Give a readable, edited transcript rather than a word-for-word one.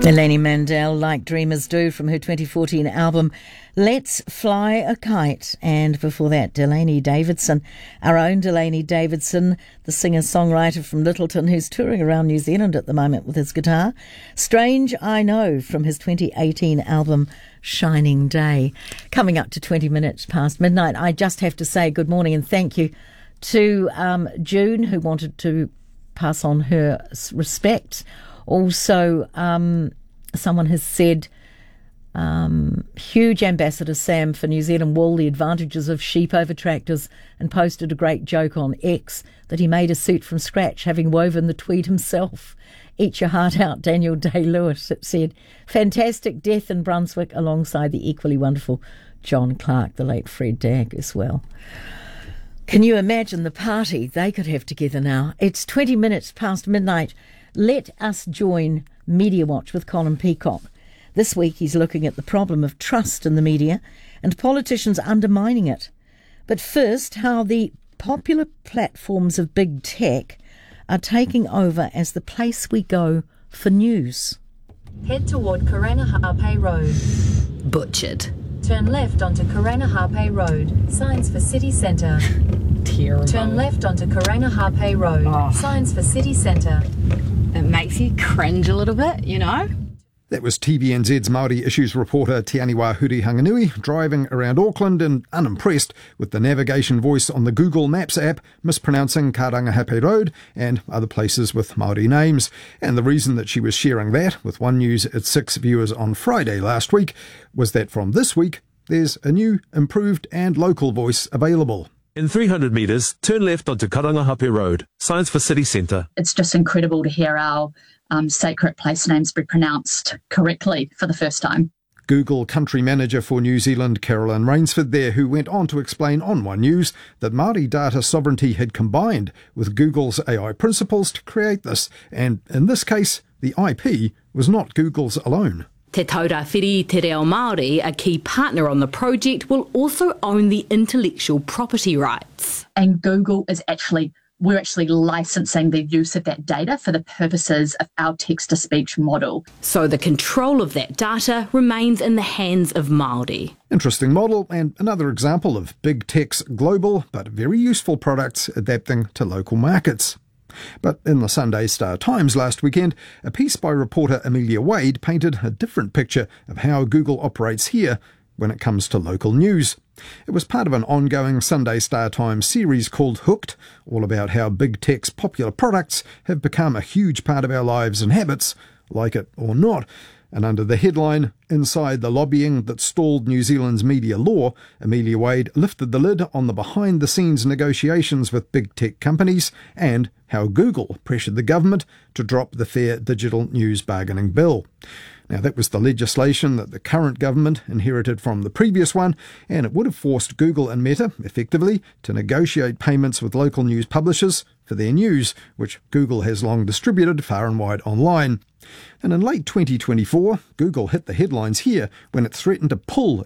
Eleni Mandel, Like Dreamers Do, from her 2014 album Let's Fly a Kite. And before that, Delaney Davidson, our own Delaney Davidson, the singer-songwriter from Littleton, who's touring around New Zealand at the moment with his guitar. Strange I Know, from his 2018 album Shining Day. Coming up to 20 minutes past midnight, I just have to say good morning and thank you to June, who wanted to pass on her respect. Also, someone has said, huge Ambassador Sam for New Zealand wool, the advantages of sheep over tractors, and posted a great joke on X that he made a suit from scratch, having woven the tweed himself. Eat your heart out, Daniel Day-Lewis, it said. Fantastic death in Brunswick, alongside the equally wonderful John Clark, the late Fred Dagg as well. Can you imagine the party they could have together now? It's 20 minutes past midnight. Let us join Media Watch with Colin Peacock. This week he's looking at the problem of trust in the media and politicians undermining it. But first, how the popular platforms of big tech are taking over as the place we go for news. Head toward Karanahape Road. Butchered. Turn left onto Karanahape Road. Signs for City Centre. Terrible. Turn left onto Karanahape Road. Oh. Signs for City Centre. It makes you cringe a little bit, you know? That was TVNZ's Māori Issues reporter Te Aniwa Huri Hanganui driving around Auckland and unimpressed with the navigation voice on the Google Maps app mispronouncing Karangahape Road and other places with Māori names. And the reason that she was sharing that with One News at 6 viewers on Friday last week was that from this week there's a new, improved and local voice available. In 300 metres, turn left onto Karangahape Road, signs for City Centre. It's just incredible to hear our sacred place names be pronounced correctly for the first time. Google country manager for New Zealand, Carolyn Rainsford there, who went on to explain on One News that Māori data sovereignty had combined with Google's AI principles to create this, and in this case, the IP was not Google's alone. Te Taurāwhiri Te Reo Māori, a key partner on the project, will also own the intellectual property rights. And Google is we're actually licensing the use of that data for the purposes of our text-to-speech model. So the control of that data remains in the hands of Māori. Interesting model and another example of big tech's global but very useful products adapting to local markets. But in the Sunday Star Times last weekend, a piece by reporter Amelia Wade painted a different picture of how Google operates here when it comes to local news. It was part of an ongoing Sunday Star Times series called Hooked, all about how big tech's popular products have become a huge part of our lives and habits, like it or not. And under the headline, Inside the Lobbying That Stalled New Zealand's Media Law, Amelia Wade lifted the lid on the behind-the-scenes negotiations with big tech companies and how Google pressured the government to drop the Fair Digital News Bargaining Bill. Now, that was the legislation that the current government inherited from the previous one, and it would have forced Google and Meta, effectively, to negotiate payments with local news publishers for their news, which Google has long distributed far and wide online. And in late 2024, Google hit the headlines here when it threatened to pull